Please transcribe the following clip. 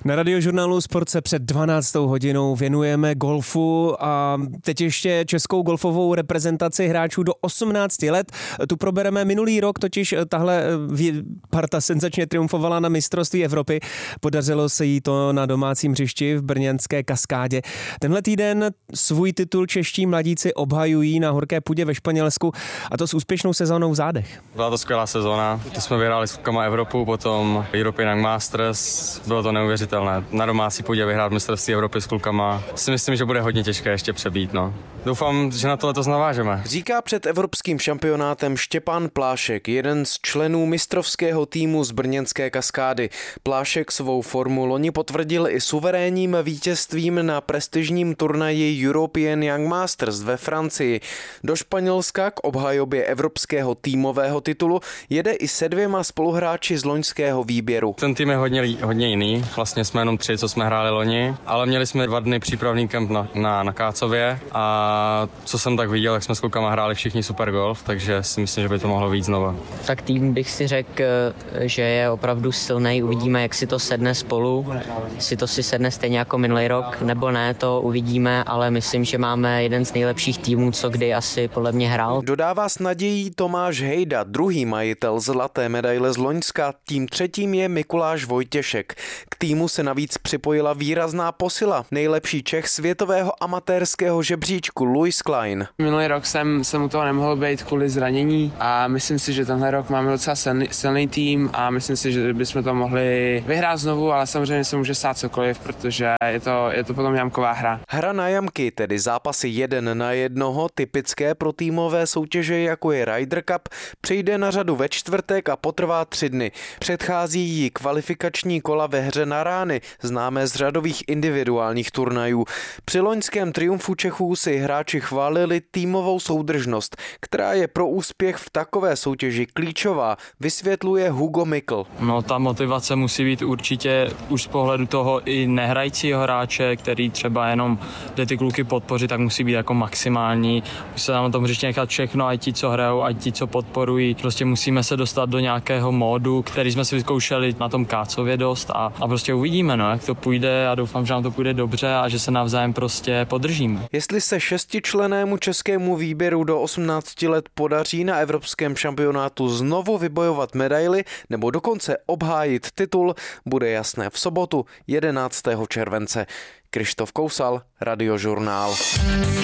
Na Radiožurnálu Sport se před 12. hodinou věnujeme golfu a teď ještě českou golfovou reprezentaci hráčů do 18 let. Tu probereme minulý rok, totiž tahle parta senzačně triumfovala na mistrovství Evropy. Podařilo se jí to na domácím hřišti v brněnské Kaskádě. Tenhle týden svůj titul čeští mladíci obhajují na horké půdě ve Španělsku a to s úspěšnou sezónou v zádech. Byla to skvělá sezóna. Tu jsme vyhráli s klukama Evropu, potom European Young Masters. Bylo to neuvěřitelné. Na domácí půdě vyhrát mistrovství Evropy s klukama. Si myslím, že bude hodně těžké ještě přebít. Doufám, že na to letos navážeme. Říká před evropským šampionátem Štěpán Plášek, jeden z členů mistrovského týmu z brněnské Kaskády. Plášek svou formu loni potvrdil i suverénním vítězstvím na prestižním turnaji European Young Masters ve Francii. Do Španělska k obhajobě evropského týmového titulu jede i se 2 spoluhráči z loňského výběru. Ten tým je hodně jiný. Vlastně jsme jenom 3, co jsme hráli loni, ale měli jsme 2 dny přípravný kemp na Kácově a co jsem tak viděl, jak jsme s klukama hráli všichni super golf, takže si myslím, že by to mohlo víc znovu. Tak tým bych si řekl, že je opravdu silný. Uvidíme, jak si to sedne spolu. Jestli to si sedne stejně jako minulý rok, nebo ne, to uvidíme, ale myslím, že máme jeden z nejlepších týmů, co kdy asi podle mě hrál. Dodává s nadějí Tomáš Hejda, druhý majitel zlaté medaile z loňska. Tím třetím je Mikuláš Vojtěšek. K týmu se navíc připojila výrazná posila. Nejlepší Čech světového amatérského žebříčku Louis Klein. Minulý rok jsem u toho nemohl být kvůli zranění a myslím si, že tenhle rok máme docela silný tým a myslím si, že bychom to mohli vyhrát znovu, ale samozřejmě se může stát cokoliv, protože je to potom jamková hra. Hra na jamky, tedy zápasy 1 na 1, typické pro týmové soutěže, jako je Ryder Cup, přijde na řadu ve čtvrtek a potrvá 3 dny. Předchází jí kvalifikační kola ve hře na rány, známé z řadových individuálních turnajů. Při loňském triumfu Čechů si hráči chválili týmovou soudržnost, která je pro úspěch v takové soutěži klíčová, vysvětluje Hugo Mikl. Ta motivace musí být určitě už z pohledu toho i nehrajícího hráče, který třeba jenom jde ty kluky podpořit, tak musí být jako maximální. Musí se tam na tom hřiště nechat všechno, ať ti, co hrajou, ať ti, co podporují. Prostě musíme se dostat do nějakého módu, který jsme si vyzkoušeli na tom Kácově dost a prostě uvidíme, jak to půjde a doufám, že nám to půjde dobře a že se navzájem prostě podržíme. Jestli se 6člennému českému výběru do 18 let podaří na evropském šampionátu znovu vybojovat medaili nebo dokonce obhájit titul, bude jasné v sobotu 11. července. Krištof Kousal, Radiožurnál.